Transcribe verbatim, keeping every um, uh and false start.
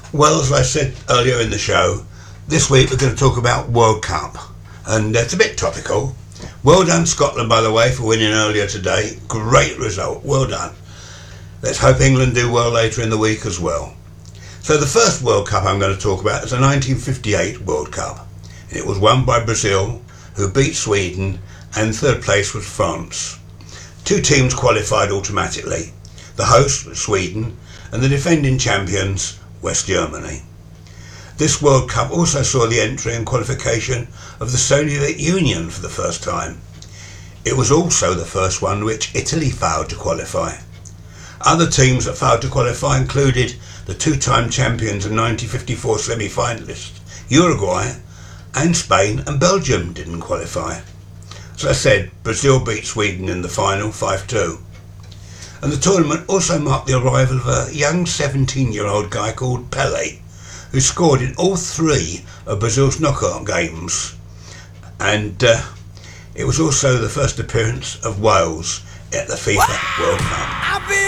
Well, as I said earlier in the show, this week we're going to talk about World Cup, and it's a bit topical. Well done Scotland, by the way, for winning earlier today. Great result, well done. Let's hope England do well later in the week as well. So the first World Cup I'm going to talk about is the nineteen fifty-eight World Cup. It was won by Brazil, who beat Sweden, and third place was France. Two teams qualified automatically. The host was Sweden, and the defending champions, West Germany. This World Cup also saw the entry and qualification of the Soviet Union for the first time. It was also the first one which Italy failed to qualify. Other teams that failed to qualify included the two-time champions and nineteen fifty-four semi-finalists, Uruguay, and Spain and Belgium didn't qualify. As I said, Brazil beat Sweden in the final five two. And the tournament also marked the arrival of a young seventeen-year-old guy called Pelé, who scored in all three of Brazil's knockout games. And uh, it was also the first appearance of Wales at the FIFA World Cup.